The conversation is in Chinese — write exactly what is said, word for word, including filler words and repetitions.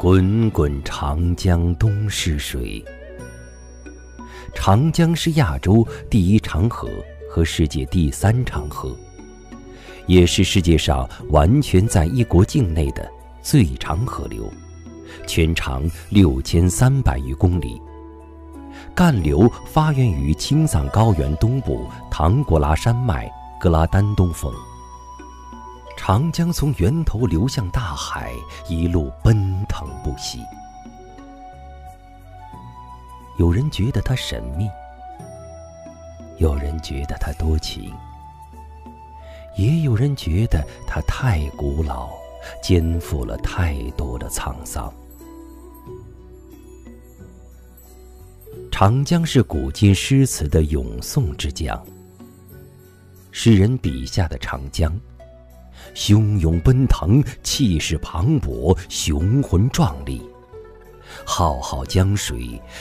滚滚长江东逝水。长江是亚洲第一长河和世界第三长河，也是世界上完全在一国境内的最长河流，全长六千三百余公里。干流发源于青藏高原东部唐古拉山脉格拉丹东峰。长江从源头流向大海，一路奔腾不息。有人觉得它神秘，有人觉得它多情，也有人觉得它太古老，肩负了太多的沧桑。长江是古今诗词的咏颂之江，诗人笔下的长江，汹涌奔腾，气势磅礴，雄浑壮丽。浩浩江水